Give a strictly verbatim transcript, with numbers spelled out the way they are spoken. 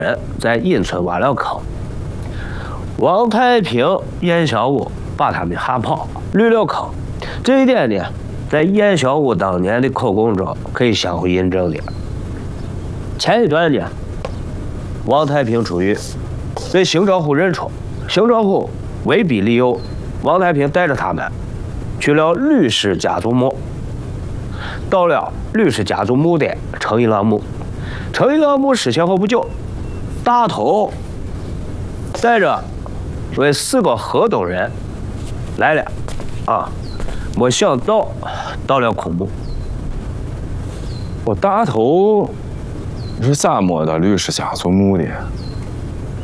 人在阴村挖了坑，王太平、严小武把他们吓跑，绿了坑。这一点呢，在严小武当年的口供中可以相互印证的。前一段呢，王太平出狱，被邢兆虎认出，邢兆虎威逼利诱，王太平带着他们去了吕氏家族墓。到了吕氏家族墓的程一郎墓，程一郎墓失窃后不久，大头带着为四个河东人来了，啊，没想到到了空墓。 我大头是咋摸到吕氏家族墓的？